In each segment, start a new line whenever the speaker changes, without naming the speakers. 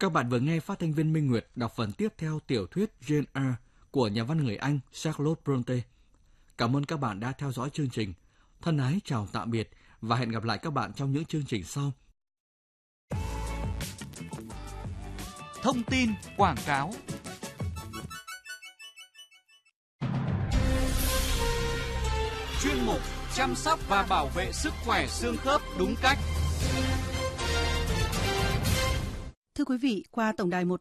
Các bạn vừa nghe phát thanh viên Minh Nguyệt đọc phần tiếp theo tiểu thuyết Jane Eyre của nhà văn người Anh Charlotte Bronte. Cảm ơn các bạn đã theo dõi chương trình. Thân ái chào tạm biệt và hẹn gặp lại các bạn trong những chương trình sau.
Thông tin quảng cáo. Chuyên mục chăm sóc và bảo vệ sức khỏe xương khớp đúng cách.
Thưa quý vị, qua tổng đài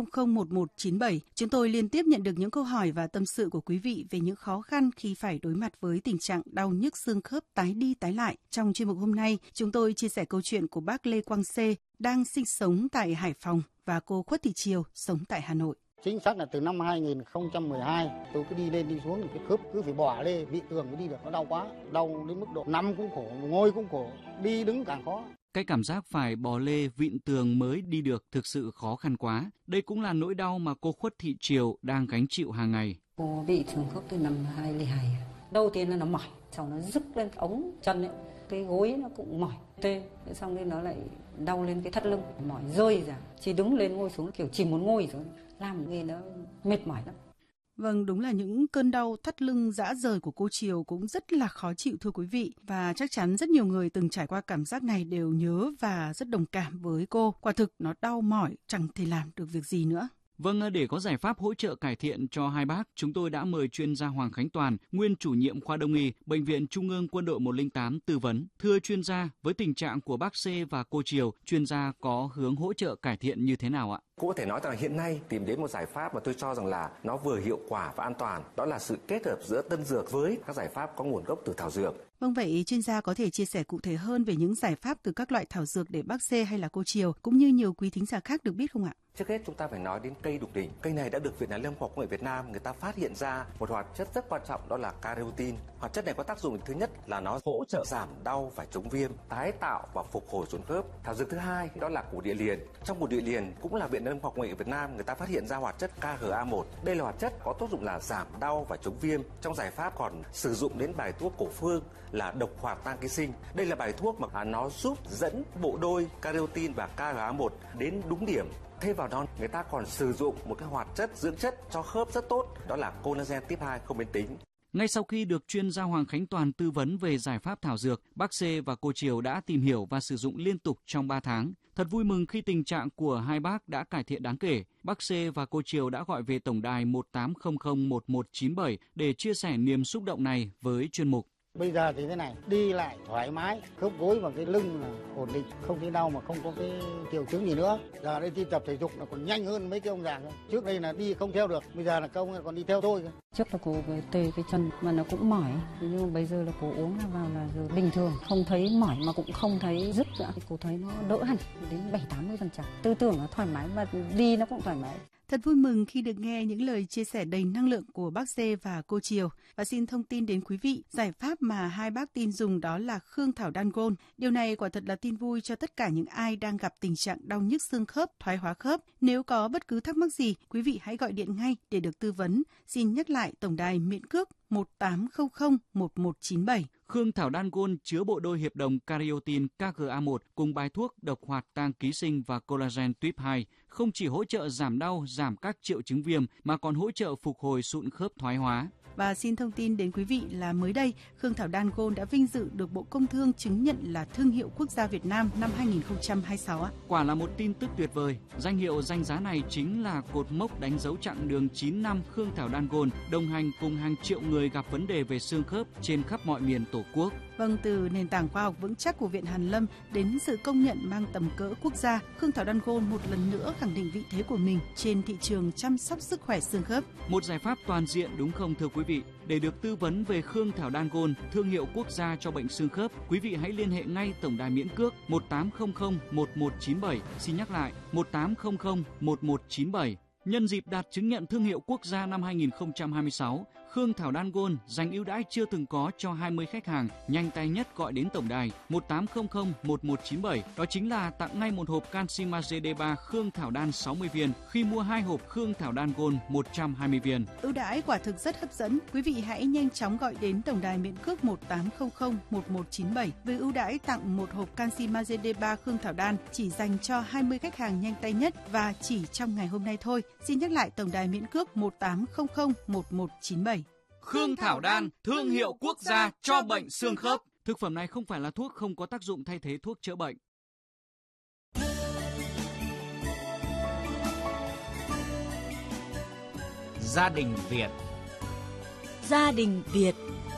18001197, chúng tôi liên tiếp nhận được những câu hỏi và tâm sự của quý vị về những khó khăn khi phải đối mặt với tình trạng đau nhức xương khớp tái đi tái lại. Trong chuyên mục hôm nay, chúng tôi chia sẻ câu chuyện của bác Lê Quang C. đang sinh sống tại Hải Phòng và cô Khuất Thị Triều sống tại Hà Nội.
Chính xác là từ năm 2012 tôi cứ đi lên đi xuống thì cái khớp cứ phải bò lên bị tường mới đi được, nó đau quá, đau đến mức độ nằm cũng khổ, ngồi cũng khổ, đi đứng càng khó.
Cái cảm giác phải bò lê vịn tường mới đi được thực sự khó khăn quá. Đây cũng là nỗi đau mà cô Khuất Thị Triều đang gánh chịu hàng ngày.
Cô bị xương khớp từ năm 2002. Đầu tiên là nó mỏi, sau nó rứt lên ống chân ấy, cái gối nó cũng mỏi tê, xong rồi nó lại đau lên cái thắt lưng, mỏi rơi ra, chỉ đứng lên ngồi xuống kiểu chỉ muốn ngồi rồi, làm nghề nó mệt mỏi lắm.
Vâng, đúng là những cơn đau thắt lưng rã rời của cô Triều cũng rất là khó chịu thưa quý vị. Và chắc chắn rất nhiều người từng trải qua cảm giác này đều nhớ và rất đồng cảm với cô. Quả thực nó đau mỏi, chẳng thể làm được việc gì nữa.
Vâng, để có giải pháp hỗ trợ cải thiện cho hai bác, chúng tôi đã mời chuyên gia Hoàng Khánh Toàn, nguyên chủ nhiệm khoa Đông y, Bệnh viện Trung ương Quân đội 108 tư vấn. Thưa chuyên gia, với tình trạng của bác C và cô Triều, chuyên gia có hướng hỗ trợ cải thiện như thế nào ạ?
Cũng có thể nói rằng hiện nay tìm đến một giải pháp mà tôi cho rằng là nó vừa hiệu quả và an toàn, đó là sự kết hợp giữa tân dược với các giải pháp có nguồn gốc từ thảo dược.
Vâng, vậy chuyên gia có thể chia sẻ cụ thể hơn về những giải pháp từ các loại thảo dược để bác C hay là cô Triều cũng như nhiều quý thính giả khác được biết không ạ?
Trước hết chúng ta phải nói đến cây đục đỉnh. Cây này đã được Viện Hàn Lâm Khoa học Công nghệ Việt Nam người ta phát hiện ra một hoạt chất rất quan trọng, đó là carotin. Hoạt chất này có tác dụng thứ nhất là nó hỗ trợ giảm đau và chống viêm, tái tạo và phục hồi xương khớp. Thảo dược thứ hai đó là củ địa liền. Trong củ địa liền cũng là Viện Hàn Lâm Khoa học Công nghệ Việt Nam người ta phát hiện ra hoạt chất KGA1. Đây là hoạt chất có tác dụng là giảm đau và chống viêm. Trong giải pháp còn sử dụng đến bài thuốc cổ phương là độc hoạt tăng ký sinh. Đây là bài thuốc mà nó giúp dẫn bộ đôi carotin và KGA1 đến đúng điểm. Thêm vào đó, người ta còn sử dụng một cái hoạt chất dưỡng chất cho khớp rất tốt, đó là collagen type 2 không biến tính.
Ngay sau khi được chuyên gia Hoàng Khánh Toàn tư vấn về giải pháp thảo dược, bác C và cô Triều đã tìm hiểu và sử dụng liên tục trong 3 tháng. Thật vui mừng khi tình trạng của hai bác đã cải thiện đáng kể. Bác C và cô Triều đã gọi về tổng đài 18001197 để chia sẻ niềm xúc động này với chuyên mục.
Bây giờ thì thế này, đi lại thoải mái, khớp gối và cái lưng là ổn định, không thấy đau mà không có cái triệu chứng gì nữa. Giờ đây đi tập thể dục là còn nhanh hơn mấy cái ông già. Trước đây là đi không theo được, bây giờ là công còn đi theo thôi.
Trước là cô tê cái chân mà nó cũng mỏi, nhưng mà bây giờ là cô uống vào là giờ bình thường, không thấy mỏi mà cũng không thấy rứt nữa. Cô thấy nó đỡ hẳn đến 70-80%. Tư tưởng nó thoải mái và đi nó cũng thoải mái.
Thật vui mừng khi được nghe những lời chia sẻ đầy năng lượng của bác C và cô Triều. Và xin thông tin đến quý vị, giải pháp mà hai bác tin dùng đó là Khương Thảo Đan Gôn. Điều này quả thật là tin vui cho tất cả những ai đang gặp tình trạng đau nhức xương khớp, thoái hóa khớp. Nếu có bất cứ thắc mắc gì, quý vị hãy gọi điện ngay để được tư vấn. Xin nhắc lại tổng đài miễn cước 18001197.
Khương Thảo Đan Gôn chứa bộ đôi hiệp đồng cariotin KGA1 cùng bài thuốc độc hoạt tăng ký sinh và collagen type 2 không chỉ hỗ trợ giảm đau, giảm các triệu chứng viêm mà còn hỗ trợ phục hồi sụn khớp thoái hóa.
Và xin thông tin đến quý vị là mới đây, Khương Thảo Đan Gôn đã vinh dự được Bộ Công Thương chứng nhận là thương hiệu quốc gia Việt Nam năm 2026 ạ.
Quả là một tin tức tuyệt vời. Danh hiệu danh giá này chính là cột mốc đánh dấu chặng đường 9 năm Khương Thảo Đan Gôn đồng hành cùng hàng triệu người gặp vấn đề về xương khớp trên khắp mọi miền Tổ quốc.
Vâng, từ nền tảng khoa học vững chắc của Viện Hàn Lâm đến sự công nhận mang tầm cỡ quốc gia, Khương Thảo Đan Gôn một lần nữa khẳng định vị thế của mình trên thị trường chăm sóc sức khỏe xương khớp.
Một giải pháp toàn diện đúng không thưa quý vị? Để được tư vấn về Khương Thảo Đan Gôn, thương hiệu quốc gia cho bệnh xương khớp, quý vị hãy liên hệ ngay tổng đài miễn cước 18001197. Xin nhắc lại 18001197. Nhân dịp đạt chứng nhận thương hiệu quốc gia năm 2026, Khương Thảo Đan Gold dành ưu đãi chưa từng có cho 20 khách hàng nhanh tay nhất gọi đến tổng đài 1800 1197. Đó chính là tặng ngay một hộp canxi magie D3 Khương Thảo Đan 60 viên khi mua 2 hộp Khương Thảo Đan Gold 120 viên.
Ưu đãi quả thực rất hấp dẫn. Quý vị hãy nhanh chóng gọi đến tổng đài miễn cước 1800 1197 với ưu đãi tặng một hộp canxi magie D3 Khương Thảo Đan chỉ dành cho 20 khách hàng nhanh tay nhất và chỉ trong ngày hôm nay thôi. Xin nhắc lại tổng đài miễn cước 1800 1197.
Khương Thảo Đan, thương hiệu quốc gia cho bệnh xương khớp. Thực phẩm này không phải là thuốc, không có tác dụng thay thế thuốc chữa bệnh.
Gia đình Việt.
Gia đình Việt.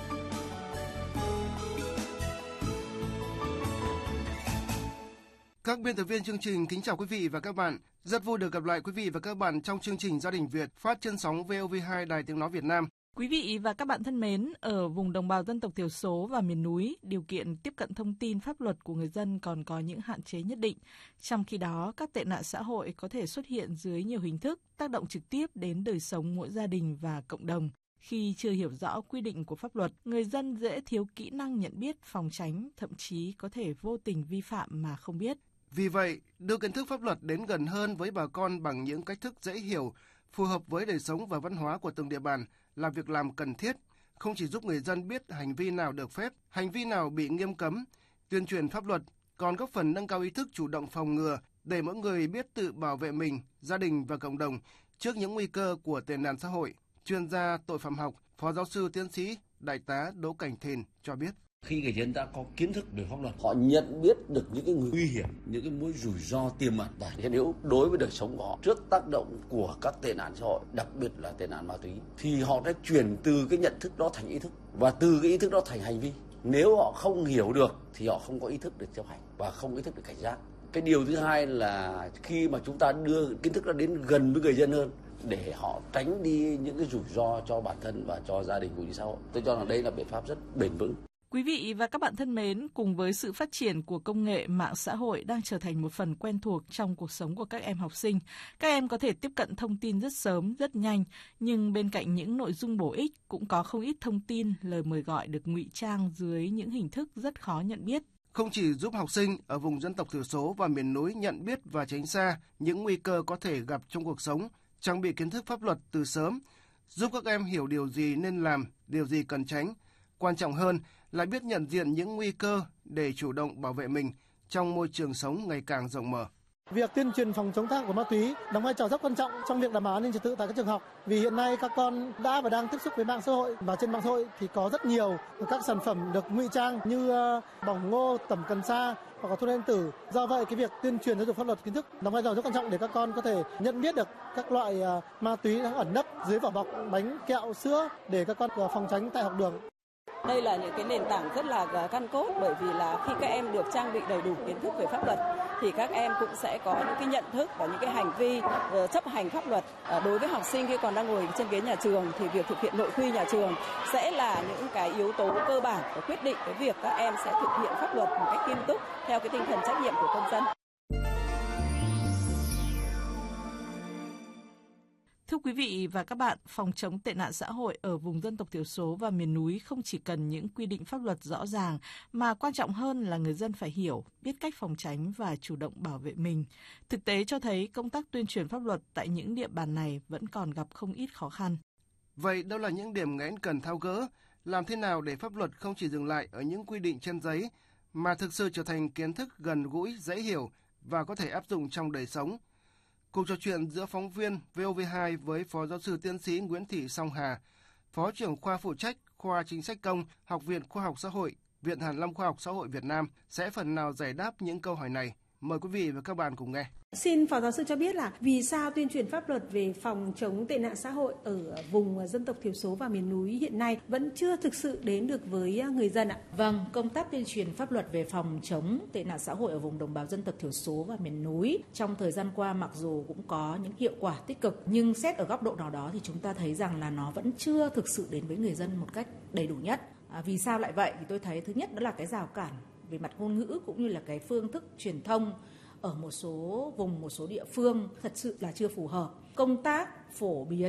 Các biên tập viên chương trình kính chào quý vị và các bạn. Rất vui được gặp lại quý vị và các bạn trong chương trình Gia đình Việt phát trên sóng VOV2 Đài Tiếng nói Việt Nam.
Quý vị và các bạn thân mến, ở vùng đồng bào dân tộc thiểu số và miền núi, điều kiện tiếp cận thông tin pháp luật của người dân còn có những hạn chế nhất định. Trong khi đó, các tệ nạn xã hội có thể xuất hiện dưới nhiều hình thức, tác động trực tiếp đến đời sống mỗi gia đình và cộng đồng. Khi chưa hiểu rõ quy định của pháp luật, người dân dễ thiếu kỹ năng nhận biết, phòng tránh, thậm chí có thể vô tình vi phạm mà không biết.
Vì vậy, đưa kiến thức pháp luật đến gần hơn với bà con bằng những cách thức dễ hiểu, phù hợp với đời sống và văn hóa của từng địa bàn là việc làm cần thiết, không chỉ giúp người dân biết hành vi nào được phép, hành vi nào bị nghiêm cấm, tuyên truyền pháp luật, còn góp phần nâng cao ý thức chủ động phòng ngừa để mỗi người biết tự bảo vệ mình, gia đình và cộng đồng trước những nguy cơ của tệ nạn xã hội. Chuyên gia tội phạm học, Phó giáo sư tiến sĩ Đại tá Đỗ Cảnh Thìn cho biết.
Khi người dân đã có kiến thức về pháp luật, họ nhận biết được những cái nguy hiểm, những cái mối rủi ro tiềm ẩn và nếu đối với đời sống của họ trước tác động của các tệ nạn xã hội, đặc biệt là tệ nạn ma túy, thì họ sẽ chuyển từ cái nhận thức đó thành ý thức và từ cái ý thức đó thành hành vi. Nếu họ không hiểu được thì họ không có ý thức để chấp hành và không có ý thức để cảnh giác. Cái điều thứ hai là khi mà chúng ta đưa kiến thức đó đến gần với người dân hơn để họ tránh đi những cái rủi ro cho bản thân và cho gia đình cũng như xã hội. Tôi cho rằng đây là biện pháp rất bền vững.
Quý vị và các bạn thân mến, cùng với sự phát triển của công nghệ, mạng xã hội đang trở thành một phần quen thuộc trong cuộc sống của các em học sinh. Các em có thể tiếp cận thông tin rất sớm, rất nhanh, nhưng bên cạnh những nội dung bổ ích cũng có không ít thông tin, lời mời gọi được ngụy trang dưới những hình thức rất khó nhận biết.
Không chỉ giúp học sinh ở vùng dân tộc thiểu số và miền núi nhận biết và tránh xa những nguy cơ có thể gặp trong cuộc sống, trang bị kiến thức pháp luật từ sớm, giúp các em hiểu điều gì nên làm, điều gì cần tránh. Quan trọng hơn là biết nhận diện những nguy cơ để chủ động bảo vệ mình trong môi trường sống ngày càng rộng mở.
Việc tuyên truyền phòng chống tác hại của ma túy đóng vai trò rất quan trọng trong việc đảm bảo an ninh trật tự tại các trường học. Vì hiện nay các con đã và đang tiếp xúc với mạng xã hội và trên mạng xã hội thì có rất nhiều các sản phẩm được ngụy trang như bỏng ngô, tẩm cần sa hoặc là thuốc lá điện tử. Do vậy cái việc tuyên truyền giáo dục pháp luật kiến thức đóng vai trò rất quan trọng để các con có thể nhận biết được các loại ma túy đang ẩn nấp dưới vỏ bọc bánh, kẹo, sữa để các con phòng tránh tại học đường.
Đây là những cái nền tảng rất là căn cốt, bởi vì là khi các em được trang bị đầy đủ kiến thức về pháp luật thì các em cũng sẽ có những cái nhận thức và những cái hành vi chấp hành pháp luật. Đối với học sinh khi còn đang ngồi trên ghế nhà trường thì việc thực hiện nội quy nhà trường sẽ là những cái yếu tố cơ bản để quyết định cái việc các em sẽ thực hiện pháp luật một cách nghiêm túc theo cái tinh thần trách nhiệm của công dân.
Thưa quý vị và các bạn, phòng chống tệ nạn xã hội ở vùng dân tộc thiểu số và miền núi không chỉ cần những quy định pháp luật rõ ràng, mà quan trọng hơn là người dân phải hiểu, biết cách phòng tránh và chủ động bảo vệ mình. Thực tế cho thấy công tác tuyên truyền pháp luật tại những địa bàn này vẫn còn gặp không ít khó khăn.
Vậy đâu là những điểm nghẽn cần tháo gỡ? Làm thế nào để pháp luật không chỉ dừng lại ở những quy định trên giấy, mà thực sự trở thành kiến thức gần gũi, dễ hiểu và có thể áp dụng trong đời sống? Cuộc trò chuyện giữa phóng viên VOV2 với Phó giáo sư tiến sĩ Nguyễn Thị Song Hà, Phó trưởng khoa phụ trách khoa chính sách công, Học viện Khoa học Xã hội, Viện Hàn lâm Khoa học Xã hội Việt Nam sẽ phần nào giải đáp những câu hỏi này. Mời quý vị và các bạn cùng nghe.
Xin Phó giáo sư cho biết là vì sao tuyên truyền pháp luật về phòng chống tệ nạn xã hội ở vùng dân tộc thiểu số và miền núi hiện nay vẫn chưa thực sự đến được với người dân ạ?
Vâng, công tác tuyên truyền pháp luật về phòng chống tệ nạn xã hội ở vùng đồng bào dân tộc thiểu số và miền núi trong thời gian qua mặc dù cũng có những hiệu quả tích cực, nhưng xét ở góc độ nào đó thì chúng ta thấy rằng là nó vẫn chưa thực sự đến với người dân một cách đầy đủ nhất. Vì sao lại vậy? Thì tôi thấy thứ nhất đó là cái rào cản về mặt ngôn ngữ cũng như là cái phương thức truyền thông ở một số vùng, một số địa phương thật sự là chưa phù hợp. Công tác phổ biến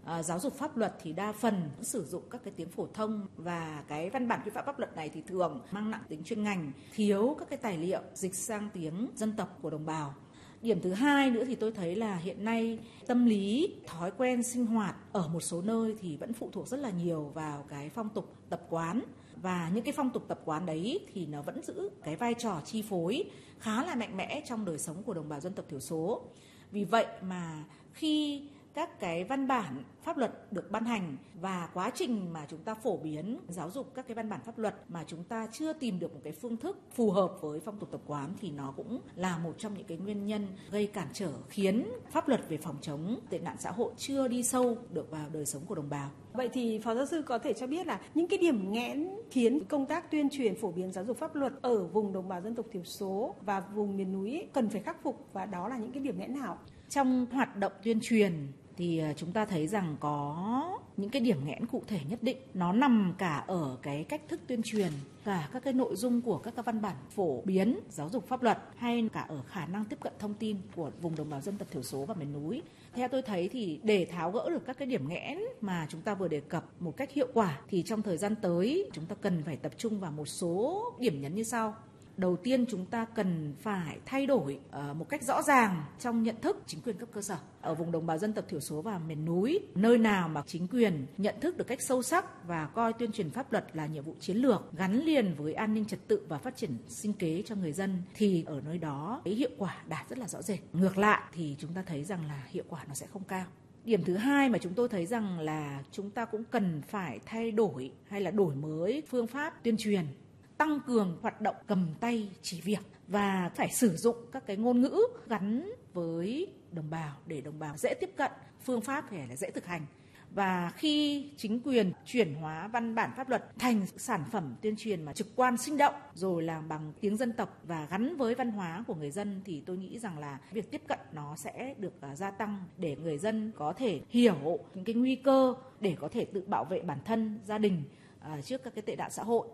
giáo dục pháp luật thì đa phần sử dụng các cái tiếng phổ thông, và cái văn bản quy phạm pháp luật này thì thường mang nặng tính chuyên ngành, thiếu các cái tài liệu dịch sang tiếng dân tộc của đồng bào. Điểm thứ hai nữa thì tôi thấy là hiện nay tâm lý, thói quen sinh hoạt ở một số nơi thì vẫn phụ thuộc rất là nhiều vào cái phong tục tập quán. Và những cái phong tục tập quán đấy thì nó vẫn giữ cái vai trò chi phối khá là mạnh mẽ trong đời sống của đồng bào dân tộc thiểu số. Vì vậy mà khi các cái văn bản pháp luật được ban hành và quá trình mà chúng ta phổ biến giáo dục các cái văn bản pháp luật mà chúng ta chưa tìm được một cái phương thức phù hợp với phong tục tập quán thì nó cũng là một trong những cái nguyên nhân gây cản trở, khiến pháp luật về phòng chống tệ nạn xã hội chưa đi sâu được vào đời sống của đồng bào.
Vậy thì Phó Giáo sư có thể cho biết là những cái điểm nghẽn khiến công tác tuyên truyền phổ biến giáo dục pháp luật ở vùng đồng bào dân tộc thiểu số và vùng miền núi cần phải khắc phục, và đó là những cái điểm nghẽn nào?
Trong hoạt động tuyên truyền thì chúng ta thấy rằng có những cái điểm nghẽn cụ thể nhất định. Nó nằm cả ở cái cách thức tuyên truyền, cả các cái nội dung của các văn bản phổ biến giáo dục pháp luật, hay cả ở khả năng tiếp cận thông tin của vùng đồng bào dân tộc thiểu số và miền núi. Theo tôi thấy thì để tháo gỡ được các cái điểm nghẽn mà chúng ta vừa đề cập một cách hiệu quả thì trong thời gian tới chúng ta cần phải tập trung vào một số điểm nhấn như sau. Đầu tiên, chúng ta cần phải thay đổi một cách rõ ràng trong nhận thức chính quyền cấp cơ sở. Ở vùng đồng bào dân tộc thiểu số và miền núi, nơi nào mà chính quyền nhận thức được cách sâu sắc và coi tuyên truyền pháp luật là nhiệm vụ chiến lược gắn liền với an ninh trật tự và phát triển sinh kế cho người dân, thì ở nơi đó cái hiệu quả đạt rất là rõ rệt. Ngược lại thì chúng ta thấy rằng là hiệu quả nó sẽ không cao. Điểm thứ hai mà chúng tôi thấy rằng là chúng ta cũng cần phải thay đổi hay là đổi mới phương pháp tuyên truyền, tăng cường hoạt động cầm tay chỉ việc và phải sử dụng các cái ngôn ngữ gắn với đồng bào để đồng bào dễ tiếp cận, phương pháp phải là dễ thực hành. Và khi chính quyền chuyển hóa văn bản pháp luật thành sản phẩm tuyên truyền mà trực quan, sinh động, rồi làm bằng tiếng dân tộc và gắn với văn hóa của người dân, thì tôi nghĩ rằng là việc tiếp cận nó sẽ được gia tăng để người dân có thể hiểu những cái nguy cơ để có thể tự bảo vệ bản thân, gia đình trước các cái tệ nạn xã hội.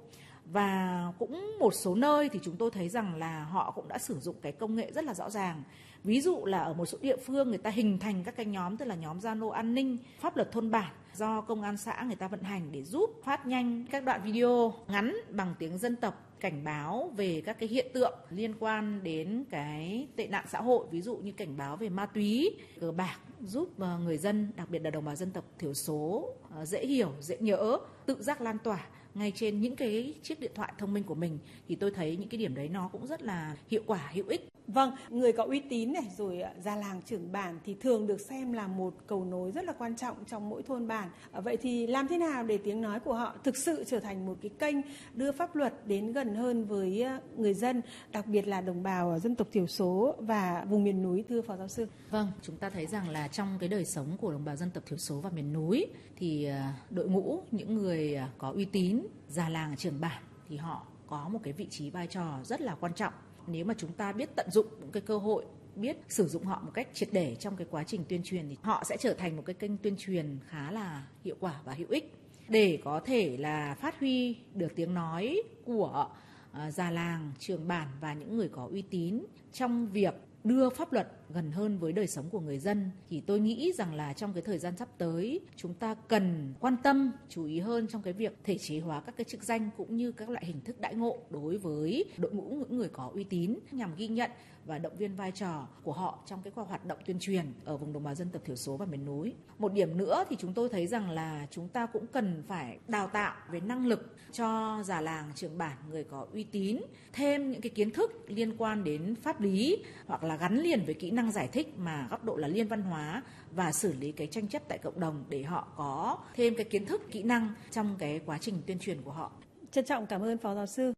Và cũng một số nơi thì chúng tôi thấy rằng là họ cũng đã sử dụng cái công nghệ rất là rõ ràng. Ví dụ là ở một số địa phương người ta hình thành các cái nhóm, tức là nhóm Zalo an ninh pháp luật thôn bản do công an xã người ta vận hành để giúp phát nhanh các đoạn video ngắn bằng tiếng dân tộc cảnh báo về các cái hiện tượng liên quan đến cái tệ nạn xã hội, ví dụ như cảnh báo về ma túy, cờ bạc, giúp người dân, đặc biệt là đồng bào dân tộc thiểu số dễ hiểu, dễ nhớ, tự giác lan tỏa ngay trên những cái chiếc điện thoại thông minh của mình. Thì tôi thấy những cái điểm đấy nó cũng rất là hiệu quả, hữu ích.
Vâng, người có uy tín này, rồi già làng trưởng bản thì thường được xem là một cầu nối rất là quan trọng trong mỗi thôn bản. Vậy thì làm thế nào để tiếng nói của họ thực sự trở thành một cái kênh đưa pháp luật đến gần hơn với người dân, đặc biệt là đồng bào dân tộc thiểu số và vùng miền núi, thưa Phó Giáo sư?
Vâng, chúng ta thấy rằng là trong cái đời sống của đồng bào dân tộc thiểu số và miền núi thì đội ngũ những người có uy tín, già làng trưởng bản thì họ có một cái vị trí vai trò rất là quan trọng. Nếu mà chúng ta biết tận dụng những cái cơ hội, biết sử dụng họ một cách triệt để trong cái quá trình tuyên truyền thì họ sẽ trở thành một cái kênh tuyên truyền khá là hiệu quả và hữu ích để có thể là phát huy được tiếng nói của già làng, trưởng bản và những người có uy tín trong việc đưa pháp luật gần hơn với đời sống của người dân. Thì tôi nghĩ rằng là trong cái thời gian sắp tới chúng ta cần quan tâm, chú ý hơn trong cái việc thể chế hóa các cái chức danh cũng như các loại hình thức đãi ngộ đối với đội ngũ những người có uy tín, nhằm ghi nhận và động viên vai trò của họ trong cái hoạt động tuyên truyền ở vùng đồng bào dân tộc thiểu số và miền núi. Một điểm nữa thì chúng tôi thấy rằng là chúng ta cũng cần phải đào tạo về năng lực cho già làng, trưởng bản, người có uy tín thêm những cái kiến thức liên quan đến pháp lý hoặc là gắn liền với kỹ năng giải thích mà góc độ là liên văn hóa và xử lý cái tranh chấp tại cộng đồng để họ có thêm cái kiến thức, kỹ năng trong cái quá trình tuyên truyền của họ.
Trân trọng cảm ơn Phó Giáo sư.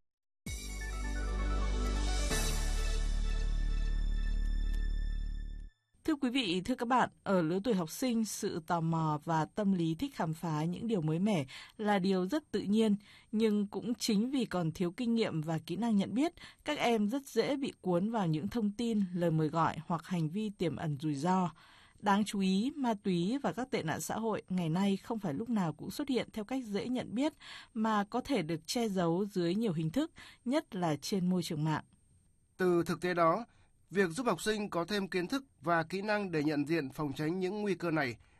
Thưa quý vị, thưa các bạn, ở lứa tuổi học sinh, sự tò mò và tâm lý thích khám phá những điều mới mẻ là điều rất tự nhiên, nhưng cũng chính vì còn thiếu kinh nghiệm và kỹ năng nhận biết, các em rất dễ bị cuốn vào những thông tin, lời mời gọi hoặc hành vi tiềm ẩn rủi ro. Đáng chú ý, ma túy và các tệ nạn xã hội ngày nay không phải lúc nào cũng xuất hiện theo cách dễ nhận biết mà có thể được che giấu dưới nhiều hình thức, nhất là trên môi trường mạng.
Từ thực tế đó, việc giúp học sinh có thêm kiến thức và kỹ năng để nhận diện phòng tránh những nguy cơ này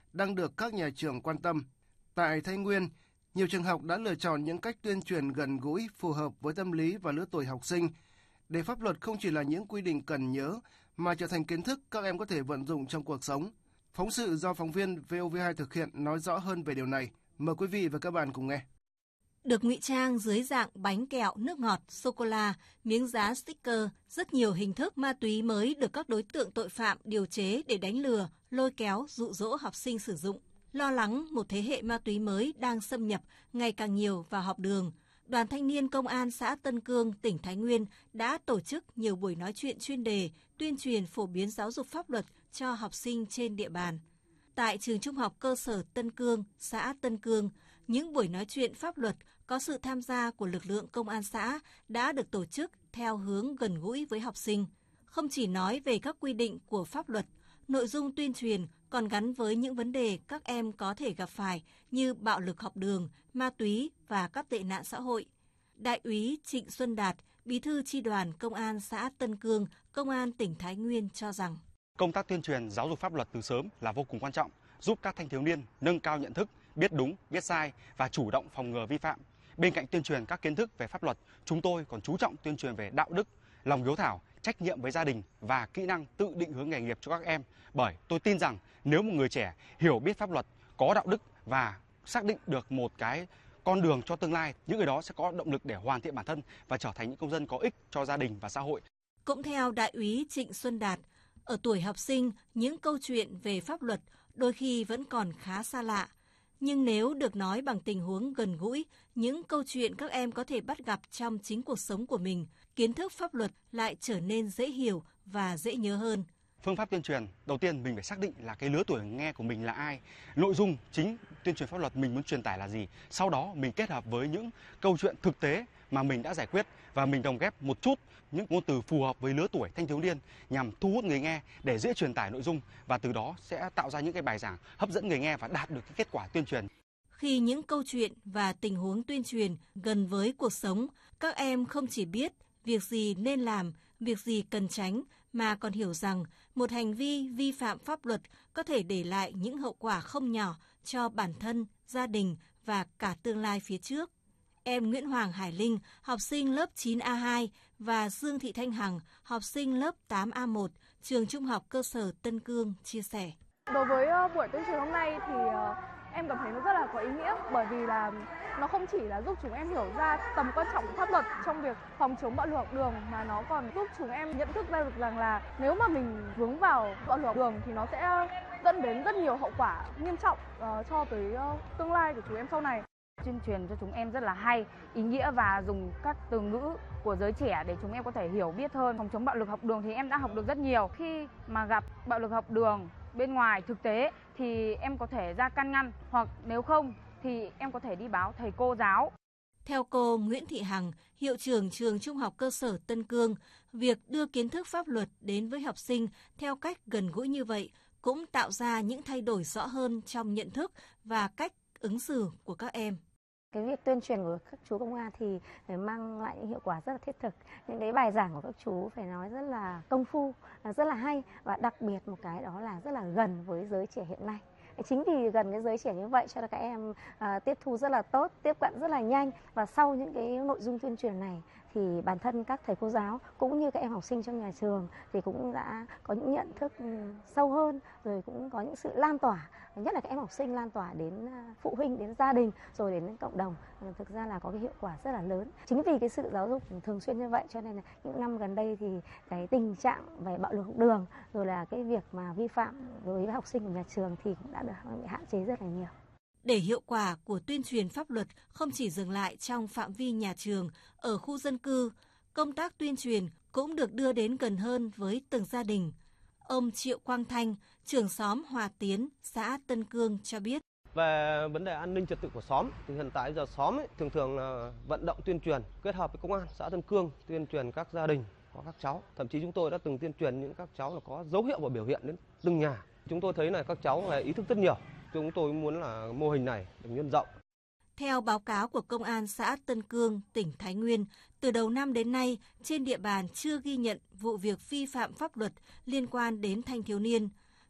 đang được các nhà trường quan tâm. Tại Thái Nguyên, nhiều trường học đã lựa chọn những cách tuyên truyền gần gũi, phù hợp với tâm lý và lứa tuổi học sinh, để pháp luật không chỉ là những quy định cần nhớ, mà trở thành kiến thức các em có thể vận dụng trong cuộc sống. Phóng sự do phóng viên VOV2 thực hiện nói rõ hơn về điều này. Mời quý vị và các bạn cùng nghe.
Được ngụy trang dưới dạng bánh kẹo, nước ngọt, sô-cô-la, miếng dán sticker, rất nhiều hình thức ma túy mới được các đối tượng tội phạm điều chế để đánh lừa, lôi kéo, dụ dỗ học sinh sử dụng. Lo lắng một thế hệ ma túy mới đang xâm nhập ngày càng nhiều vào học đường, Đoàn Thanh niên Công an xã Tân Cương, tỉnh Thái Nguyên đã tổ chức nhiều buổi nói chuyện chuyên đề, tuyên truyền phổ biến giáo dục pháp luật cho học sinh trên địa bàn. Tại trường trung học cơ sở Tân Cương, xã Tân Cương, những buổi nói chuyện pháp luật có sự tham gia của lực lượng công an xã đã được tổ chức theo hướng gần gũi với học sinh. Không chỉ nói về các quy định của pháp luật, nội dung tuyên truyền còn gắn với những vấn đề các em có thể gặp phải như bạo lực học đường, ma túy và các tệ nạn xã hội. Đại úy Trịnh Xuân Đạt, Bí thư Chi đoàn Công an xã Tân Cương, Công an tỉnh Thái Nguyên cho rằng
công tác tuyên truyền giáo dục pháp luật từ sớm là vô cùng quan trọng, giúp các thanh thiếu niên nâng cao nhận thức, biết đúng, biết sai và chủ động phòng ngừa vi phạm. Bên cạnh tuyên truyền các kiến thức về pháp luật, chúng tôi còn chú trọng tuyên truyền về đạo đức, lòng hiếu thảo, trách nhiệm với gia đình và kỹ năng tự định hướng nghề nghiệp cho các em. Bởi tôi tin rằng nếu một người trẻ hiểu biết pháp luật, có đạo đức và xác định được một cái con đường cho tương lai, những người đó sẽ có động lực để hoàn thiện bản thân và trở thành những công dân có ích cho gia đình và xã hội.
Cũng theo Đại úy Trịnh Xuân Đạt, ở tuổi học sinh, những câu chuyện về pháp luật đôi khi vẫn còn khá xa lạ. Nhưng nếu được nói bằng tình huống gần gũi, những câu chuyện các em có thể bắt gặp trong chính cuộc sống của mình, kiến thức pháp luật lại trở nên dễ hiểu và dễ nhớ hơn.
Phương pháp tuyên truyền, đầu tiên mình phải xác định là cái lứa tuổi nghe của mình là ai, nội dung chính tuyên truyền pháp luật mình muốn truyền tải là gì. Sau đó mình kết hợp với những câu chuyện thực tế mà mình đã giải quyết và mình lồng ghép một chút những ngôn từ phù hợp với lứa tuổi thanh thiếu niên nhằm thu hút người nghe để dễ truyền tải nội dung và từ đó sẽ tạo ra những cái bài giảng hấp dẫn người nghe và đạt được cái kết quả tuyên truyền.
Khi những câu chuyện và tình huống tuyên truyền gần với cuộc sống, các em không chỉ biết việc gì nên làm, việc gì cần tránh, mà còn hiểu rằng một hành vi vi phạm pháp luật có thể để lại những hậu quả không nhỏ cho bản thân, gia đình và cả tương lai phía trước. Em Nguyễn Hoàng Hải Linh, học sinh lớp 9A2 và Dương Thị Thanh Hằng, học sinh lớp 8A1, trường trung học cơ sở Tân Cương chia sẻ.
Đối với buổi tuyên truyền hôm nay thì em cảm thấy nó rất là có ý nghĩa, bởi vì là nó không chỉ là giúp chúng em hiểu ra tầm quan trọng của pháp luật trong việc phòng chống bạo lực học đường, mà nó còn giúp chúng em nhận thức ra được rằng là nếu mà mình vướng vào bạo lực học đường thì nó sẽ dẫn đến rất nhiều hậu quả nghiêm trọng cho tới tương lai của chúng em sau này.
Tuyên truyền cho chúng em rất là hay, ý nghĩa và dùng các từ ngữ của giới trẻ để chúng em có thể hiểu biết hơn. Phòng chống bạo lực học đường thì em đã học được rất nhiều. Khi mà gặp bạo lực học đường bên ngoài thực tế thì em có thể ra can ngăn, hoặc nếu không thì em có thể đi báo thầy cô giáo.
Theo cô Nguyễn Thị Hằng, hiệu trưởng trường trung học cơ sở Tân Cương, việc đưa kiến thức pháp luật đến với học sinh theo cách gần gũi như vậy cũng tạo ra những thay đổi rõ hơn trong nhận thức và cách ứng xử của các em.
Cái việc tuyên truyền của các chú công an thì phải mang lại những hiệu quả rất là thiết thực. Những cái bài giảng của các chú phải nói rất là công phu, rất là hay, và đặc biệt một cái đó là rất là gần với giới trẻ hiện nay. Chính vì gần cái giới trẻ như vậy cho nên các em tiếp thu rất là tốt, tiếp cận rất là nhanh, và sau những cái nội dung tuyên truyền này thì bản thân các thầy cô giáo cũng như các em học sinh trong nhà trường thì cũng đã có những nhận thức sâu hơn, rồi cũng có những sự lan tỏa, nhất là các em học sinh lan tỏa đến phụ huynh, đến gia đình, rồi đến cộng đồng. Thực ra là có cái hiệu quả rất là lớn. Chính vì cái sự giáo dục thường xuyên như vậy cho nên là những năm gần đây thì cái tình trạng về bạo lực học đường rồi là cái việc mà vi phạm đối với học sinh của nhà trường thì cũng đã được hạn chế rất là nhiều.
Để hiệu quả của tuyên truyền pháp luật không chỉ dừng lại trong phạm vi nhà trường, ở khu dân cư, công tác tuyên truyền cũng được đưa đến gần hơn với từng gia đình. Ông Triệu Quang Thanh, trưởng xóm Hòa Tiến, xã Tân Cương cho biết.
Về vấn đề an ninh trật tự của xóm, thì hiện tại giờ xóm thường là vận động tuyên truyền kết hợp với công an xã Tân Cương, tuyên truyền các gia đình có các cháu. Thậm chí chúng tôi đã từng tuyên truyền những các cháu là có dấu hiệu và biểu hiện đến từng nhà. Chúng tôi thấy là các cháu là ý thức rất nhiều. Chúng tôi muốn là mô hình này được nhân rộng.
Theo báo cáo của Công an xã Tân Cương, tỉnh Thái Nguyên, từ đầu năm đến nay, trên địa bàn chưa ghi nhận vụ việc vi phạm pháp luật liên quan đến thanh thiếu niên.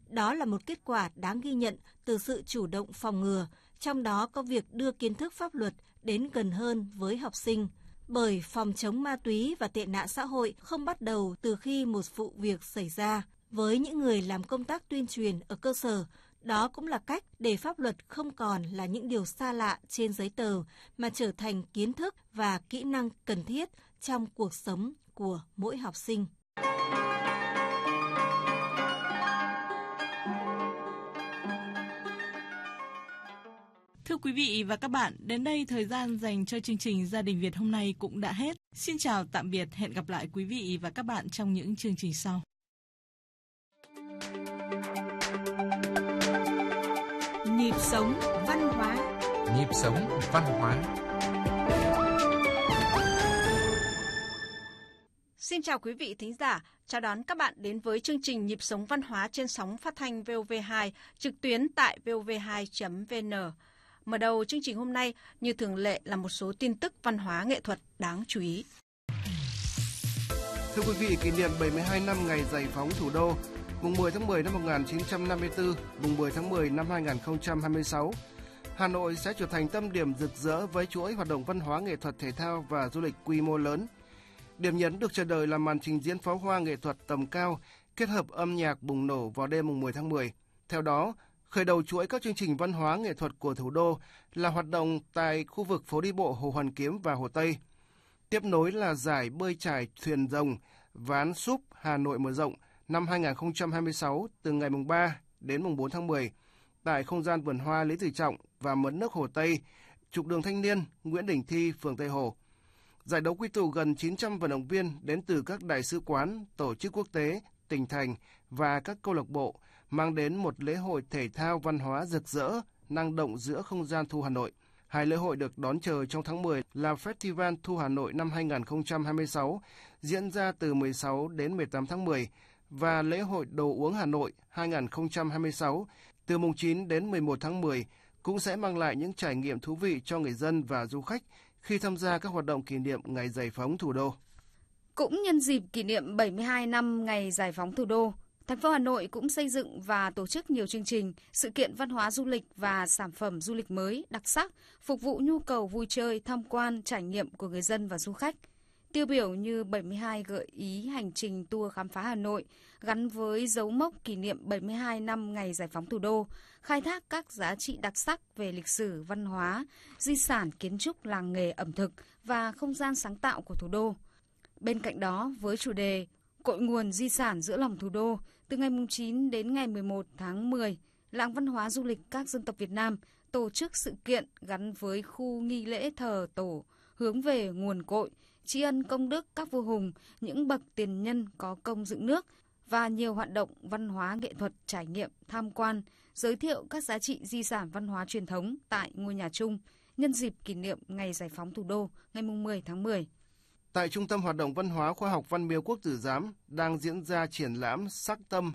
Đó là một kết quả đáng ghi nhận từ sự chủ động phòng ngừa, trong đó có việc đưa kiến thức pháp luật đến gần hơn với học sinh. Bởi phòng chống ma túy và tệ nạn xã hội không bắt đầu từ khi một vụ việc xảy ra. Với những người làm công tác tuyên truyền ở cơ sở, đó cũng là cách để pháp luật không còn là những điều xa lạ trên giấy tờ, mà trở thành kiến thức và kỹ năng cần thiết trong cuộc sống của mỗi học sinh.
Thưa quý vị và các bạn, đến đây thời gian dành cho chương trình Gia đình Việt hôm nay cũng đã hết. Xin chào tạm biệt, hẹn gặp lại quý vị và các bạn trong những chương trình sau.
Nhịp sống văn hóa.
Nhịp sống văn hóa.
Xin chào quý vị thính giả, chào đón các bạn đến với chương trình Nhịp sống văn hóa trên sóng phát thanh VOV2, trực tuyến tại vov2.vn. Mở đầu chương trình hôm nay, như thường lệ là một số tin tức văn hóa nghệ thuật đáng chú ý.
Thưa quý vị, kỷ niệm 72 năm ngày giải phóng thủ đô, mùng 10 tháng 10 năm 1954, mùng 10 tháng 10 năm 2026, Hà Nội sẽ trở thành tâm điểm rực rỡ với chuỗi hoạt động văn hóa nghệ thuật thể thao và du lịch quy mô lớn. Điểm nhấn được chờ đợi là màn trình diễn pháo hoa nghệ thuật tầm cao kết hợp âm nhạc bùng nổ vào đêm mùng 10 tháng 10. Theo đó, khởi đầu chuỗi các chương trình văn hóa nghệ thuật của thủ đô là hoạt động tại khu vực phố đi bộ Hồ Hoàn Kiếm và Hồ Tây. Tiếp nối là giải bơi chải thuyền rồng Ván Súp Hà Nội mở rộng năm 2026 từ ngày mùng 3 đến mùng 4 tháng 10 tại không gian vườn hoa Lý Tự Trọng và mấn nước Hồ Tây, trục đường Thanh Niên, Nguyễn Đình Thi, phường Tây Hồ. Giải đấu quy tụ gần 900 vận động viên đến từ các đại sứ quán, tổ chức quốc tế, tỉnh thành và các câu lạc bộ, mang đến một lễ hội thể thao văn hóa rực rỡ, năng động giữa không gian Thu Hà Nội. Hai lễ hội được đón chờ trong tháng 10 là Festival Thu Hà Nội năm 2026, diễn ra từ 16 đến 18 tháng 10, và lễ hội Đồ uống Hà Nội 2026, từ mùng 9 đến 11 tháng 10, cũng sẽ mang lại những trải nghiệm thú vị cho người dân và du khách khi tham gia các hoạt động kỷ niệm ngày giải phóng thủ đô.
Cũng nhân dịp kỷ niệm 72 năm ngày giải phóng thủ đô, thành phố Hà Nội cũng xây dựng và tổ chức nhiều chương trình, sự kiện văn hóa du lịch và sản phẩm du lịch mới, đặc sắc, phục vụ nhu cầu vui chơi, tham quan, trải nghiệm của người dân và du khách. Tiêu biểu như 72 gợi ý hành trình tour khám phá Hà Nội gắn với dấu mốc kỷ niệm 72 năm ngày giải phóng thủ đô, khai thác các giá trị đặc sắc về lịch sử, văn hóa, di sản, kiến trúc, làng nghề, ẩm thực và không gian sáng tạo của thủ đô. Bên cạnh đó, với chủ đề Cội nguồn di sản giữa lòng thủ đô, từ ngày 9 đến ngày 11 tháng 10, Làng Văn hóa Du lịch các dân tộc Việt Nam tổ chức sự kiện gắn với khu nghi lễ thờ tổ, hướng về nguồn cội, tri ân công đức các vua hùng, những bậc tiền nhân có công dựng nước và nhiều hoạt động văn hóa nghệ thuật, trải nghiệm, tham quan, giới thiệu các giá trị di sản văn hóa truyền thống tại ngôi nhà chung nhân dịp kỷ niệm ngày giải phóng thủ đô ngày 10 tháng 10.
Tại Trung tâm Hoạt động Văn hóa Khoa học Văn miếu Quốc tử Giám đang diễn ra triển lãm Sắc Tâm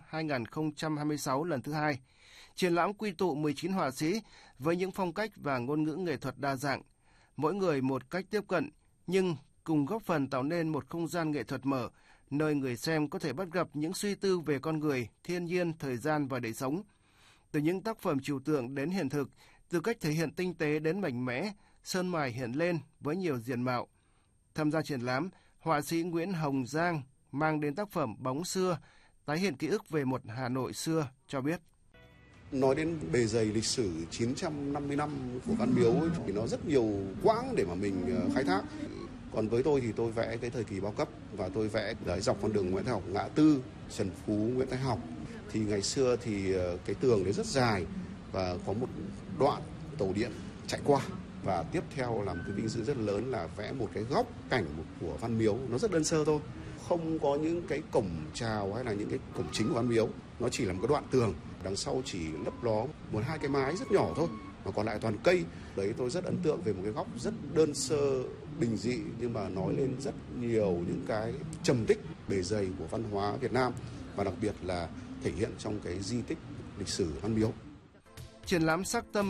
2026 lần thứ 2. Triển lãm quy tụ 19 họa sĩ với những phong cách và ngôn ngữ nghệ thuật đa dạng, mỗi người một cách tiếp cận, nhưng cùng góp phần tạo nên một không gian nghệ thuật mở, nơi người xem có thể bắt gặp những suy tư về con người, thiên nhiên, thời gian và đời sống. Từ những tác phẩm trừu tượng đến hiện thực, từ cách thể hiện tinh tế đến mạnh mẽ, sơn mài hiện lên với nhiều diện mạo. Tham gia triển lãm, họa sĩ Nguyễn Hồng Giang mang đến tác phẩm Bóng xưa, tái hiện ký ức về một Hà Nội xưa, cho biết.
Nói đến bề dày lịch sử 950 năm của Văn Miếu thì nó rất nhiều quãng để mà mình khai thác. Còn với tôi thì tôi vẽ cái thời kỳ bao cấp và tôi vẽ dọc con đường Nguyễn Thái Học, Ngã Tư, Trần Phú, Nguyễn Thái Học. Thì ngày xưa thì cái tường đấy rất dài và có một đoạn tàu điện chạy qua. Và tiếp theo là một cái vinh dự rất lớn là vẽ một cái góc cảnh của Văn Miếu. Nó rất đơn sơ thôi, không có những cái cổng chào hay là những cái cổng chính của Văn Miếu. Nó chỉ là một cái đoạn tường, đằng sau chỉ lấp ló một hai cái mái rất nhỏ thôi, mà còn lại toàn cây. Đấy, tôi rất ấn tượng về một cái góc rất đơn sơ, bình dị, nhưng mà nói lên rất nhiều những cái trầm tích bề dày của văn hóa Việt Nam, và đặc biệt là thể hiện trong cái di tích lịch sử Văn Miếu.
Triển lãm Sắc Tâm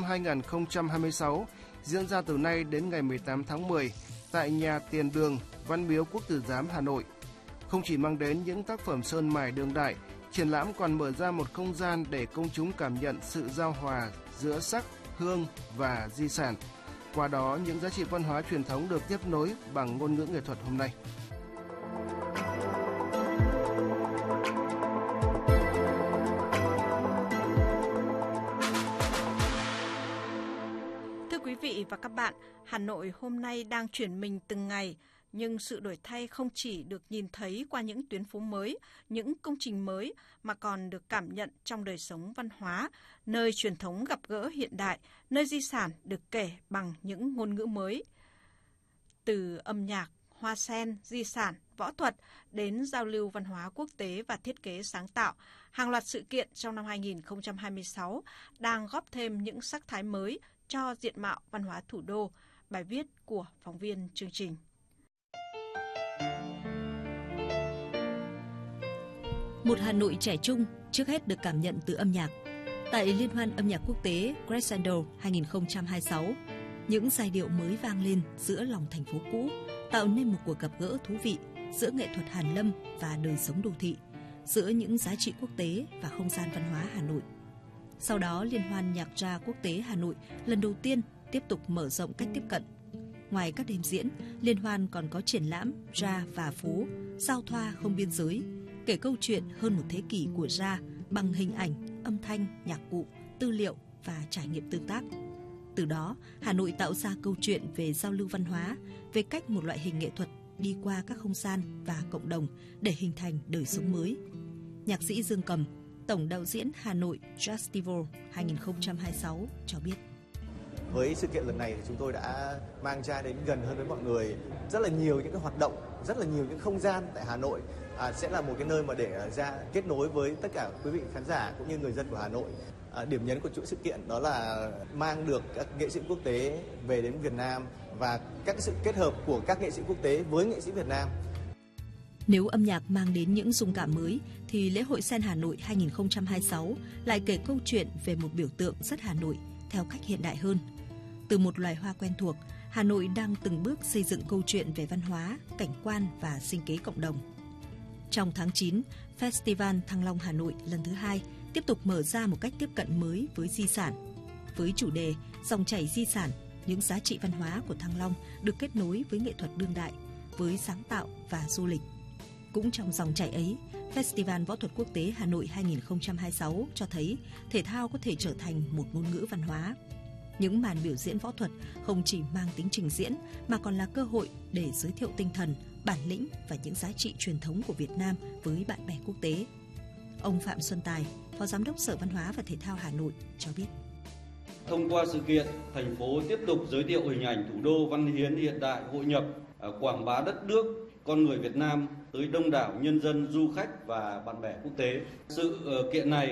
2026 diễn ra từ nay đến ngày 18 tháng 10 tại nhà Tiền Đường, Văn miếu Quốc tử Giám, Hà Nội. Không chỉ mang đến những tác phẩm sơn mài đương đại, Triển lãm còn mở ra một không gian để công chúng cảm nhận sự giao hòa giữa sắc, hương và di sản. Qua đó, những giá trị văn hóa truyền thống được tiếp nối bằng ngôn ngữ nghệ thuật hôm nay.
Thưa quý vị và các bạn, Hà Nội hôm nay đang chuyển mình từng ngày, nhưng sự đổi thay không chỉ được nhìn thấy qua những tuyến phố mới, những công trình mới, mà còn được cảm nhận trong đời sống văn hóa, nơi truyền thống gặp gỡ hiện đại, nơi di sản được kể bằng những ngôn ngữ mới. Từ âm nhạc, hoa sen, di sản, võ thuật đến giao lưu văn hóa quốc tế và thiết kế sáng tạo, hàng loạt sự kiện trong năm 2026 đang góp thêm những sắc thái mới cho diện mạo văn hóa thủ đô. Bài viết của phóng viên chương trình.
Một Hà Nội trẻ trung trước hết được cảm nhận từ âm nhạc. Tại Liên hoan âm nhạc quốc tế Crescendo 2026, những giai điệu mới vang lên giữa lòng thành phố cũ, tạo nên một cuộc gặp gỡ thú vị giữa nghệ thuật hàn lâm và đời sống đô thị, giữa những giá trị quốc tế và không gian văn hóa Hà Nội. Sau đó, Liên hoan nhạc jazz quốc tế Hà Nội lần đầu tiên tiếp tục mở rộng cách tiếp cận. Ngoài các đêm diễn, Liên hoan còn có triển lãm jazz và phố, giao thoa không biên giới, kể câu chuyện hơn một thế kỷ của jazz bằng hình ảnh, âm thanh, nhạc cụ, tư liệu và trải nghiệm tương tác. Từ đó, Hà Nội tạo ra câu chuyện về giao lưu văn hóa, về cách một loại hình nghệ thuật đi qua các không gian và cộng đồng để hình thành đời sống mới. Nhạc sĩ Dương Cầm, Tổng đạo diễn Hà Nội Festival 2026 cho biết.
Với sự kiện lần này thì chúng tôi đã mang ra đến gần hơn với mọi người rất là nhiều những cái hoạt động, rất là nhiều những không gian tại Hà Nội. Sẽ là một cái nơi mà để ra kết nối với tất cả quý vị khán giả cũng như người dân của Hà Nội. Điểm nhấn của chuỗi sự kiện đó là mang được các nghệ sĩ quốc tế về đến Việt Nam và các sự kết hợp của các nghệ sĩ quốc tế với nghệ sĩ Việt Nam.
Nếu âm nhạc mang đến những rung cảm mới, thì lễ hội Sen Hà Nội 2026 lại kể câu chuyện về một biểu tượng rất Hà Nội theo cách hiện đại hơn. Từ một loài hoa quen thuộc, Hà Nội đang từng bước xây dựng câu chuyện về văn hóa, cảnh quan và sinh kế cộng đồng. Trong tháng 9, Festival Thăng Long Hà Nội lần thứ 2 tiếp tục mở ra một cách tiếp cận mới với di sản. Với chủ đề Dòng chảy di sản, những giá trị văn hóa của Thăng Long được kết nối với nghệ thuật đương đại, với sáng tạo và du lịch. Cũng trong dòng chảy ấy, Festival Võ thuật Quốc tế Hà Nội 2026 cho thấy thể thao có thể trở thành một ngôn ngữ văn hóa. Những màn biểu diễn võ thuật không chỉ mang tính trình diễn mà còn là cơ hội để giới thiệu tinh thần, bản lĩnh và những giá trị truyền thống của Việt Nam với bạn bè quốc tế. Ông Phạm Xuân Tài, Phó Giám đốc Sở Văn hóa và Thể thao Hà Nội cho biết.
Thông qua sự kiện, thành phố tiếp tục giới thiệu hình ảnh thủ đô văn hiến hiện đại hội nhập, quảng bá đất nước, con người Việt Nam tới đông đảo nhân dân, du khách và bạn bè quốc tế. Sự kiện này